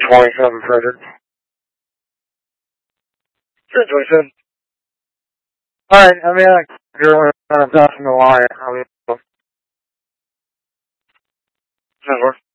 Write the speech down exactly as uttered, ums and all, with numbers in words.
twenty-seven Frederick. Sure, twenty-seven. Alright, I mean, like, you're kind of passing the line. I mean, doesn't work.